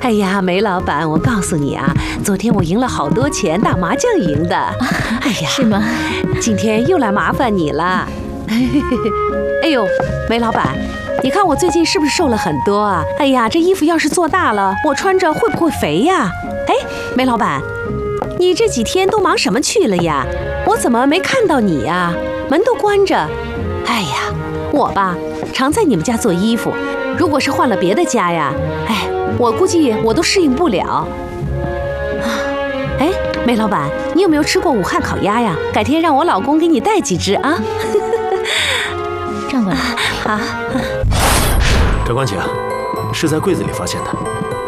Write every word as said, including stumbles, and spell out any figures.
哎呀，梅老板，我告诉你啊，昨天我赢了好多钱，打麻将赢的。哎呀， 是吗？ 今天又来麻烦你了。哎呦，梅老板，你看我最近是不是瘦了很多啊？哎呀，这衣服要是做大了，我穿着会不会肥呀？哎，梅老板，你这几天都忙什么去了呀？我怎么没看到你呀？门都关着。哎呀，我吧，常在你们家做衣服，如果是换了别的家呀，哎，我估计我都适应不了。啊，哎，梅老板，你有没有吃过武汉烤鸭呀？改天让我老公给你带几只啊。 站过来。 啊， 长官请，是在柜子里发现的。